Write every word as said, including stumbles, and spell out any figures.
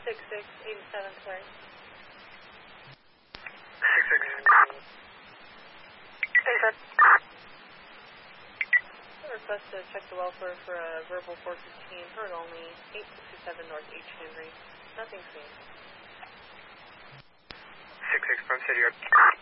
six six, eighty-seven, sorry. six six. eighty-seven. Request to check the welfare for a verbal four fifteen, heard only, eight sixty-seven North H Henry. Nothing seen. six six from City Yard.